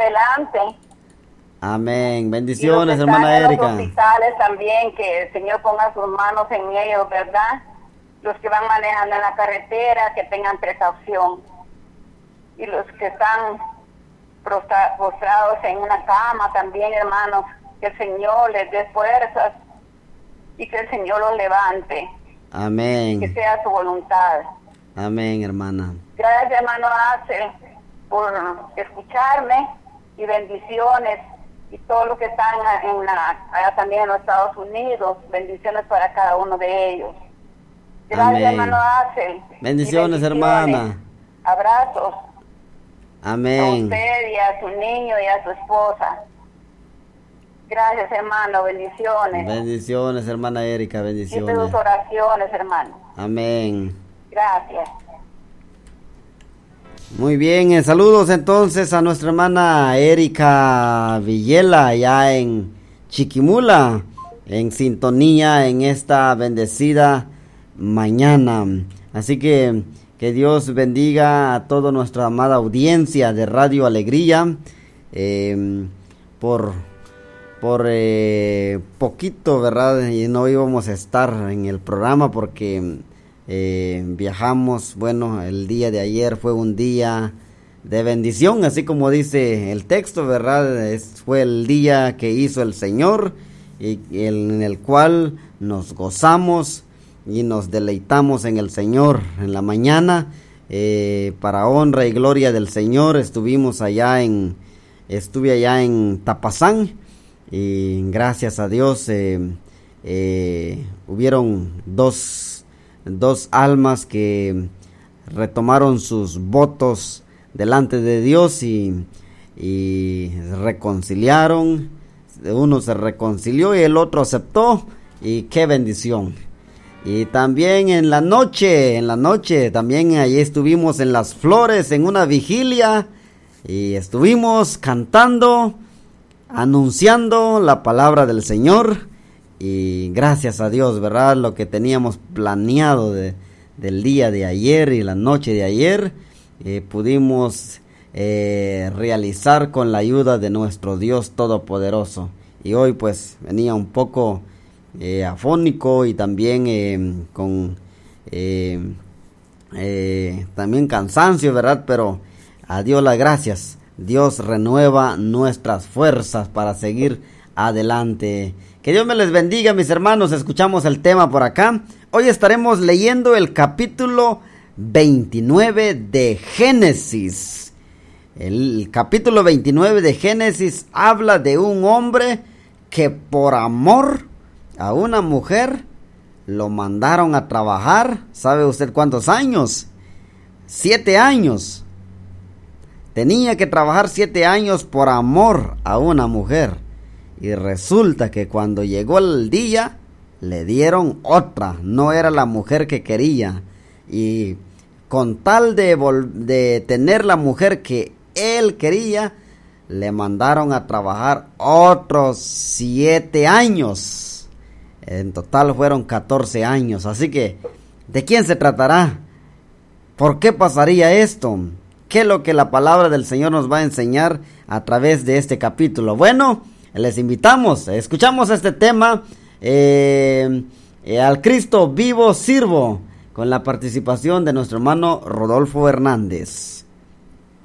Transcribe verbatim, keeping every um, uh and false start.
adelante. Amén. Bendiciones, y hermana Erika. Los hospitales también, que el Señor ponga sus manos en ellos, ¿verdad? Los que van manejando en la carretera, que tengan precaución. Y los que están postrados en una cama también, hermanos, que el Señor les dé fuerzas y que el Señor los levante. Amén. Que sea su voluntad. Amén, hermana. Gracias, hermano Axel, por escucharme, y bendiciones, y todos los que están en la, allá también en los Estados Unidos, bendiciones para cada uno de ellos. Gracias, Amén. hermano Axel. Bendiciones, bendiciones, hermana. Abrazos. Amén. A usted y a su niño y a su esposa. Gracias, hermano, bendiciones. Bendiciones, hermana Erika, bendiciones. Y tus oraciones, hermano. Amén. Gracias. Muy bien, eh, saludos entonces a nuestra hermana Erika Villela, allá en Chiquimula, en sintonía en esta bendecida mañana. Así que que Dios bendiga a toda nuestra amada audiencia de Radio Alegría. Eh, por por eh, poquito, ¿verdad? Y no íbamos a estar en el programa porque eh, viajamos. Bueno, el día de ayer fue un día de bendición, así como dice el texto, ¿verdad? Es, fue el día que hizo el Señor y el, en el cual nos gozamos y nos deleitamos en el Señor. En la mañana, eh, para honra y gloria del Señor, estuvimos allá en, estuve allá en Tapazán, y gracias a Dios eh, eh, hubieron dos, dos almas que retomaron sus votos delante de Dios y, y reconciliaron. Uno se reconcilió y el otro aceptó, y qué bendición. Y también en la noche, en la noche, también allí estuvimos en Las Flores, en una vigilia, y estuvimos cantando, anunciando la palabra del Señor, y gracias a Dios, ¿verdad? Lo que teníamos planeado de, del día de ayer y la noche de ayer, eh, pudimos eh, realizar con la ayuda de nuestro Dios Todopoderoso. Y hoy pues venía un poco Eh, afónico y también eh, con eh, eh, también cansancio, ¿verdad? Pero a Dios las gracias. Dios renueva nuestras fuerzas para seguir adelante. Que Dios me les bendiga, mis hermanos. Escuchamos el tema por acá. Hoy estaremos leyendo el capítulo veintinueve de Génesis. El capítulo veintinueve de Génesis habla de un hombre que por amor a una mujer lo mandaron a trabajar. ¿Sabe usted cuántos años? Siete años. Tenía que trabajar siete años por amor a una mujer. Y resulta que cuando llegó el día, le dieron otra. No era la mujer que quería. Y con tal de, vol- de tener la mujer que él quería, le mandaron a trabajar otros siete años. En total fueron catorce años. Así que, ¿de quién se tratará? ¿Por qué pasaría esto? ¿Qué es lo que la palabra del Señor nos va a enseñar a través de este capítulo? Bueno, les invitamos, escuchamos este tema, eh, eh, al Cristo vivo sirvo, con la participación de nuestro hermano Rodolfo Hernández.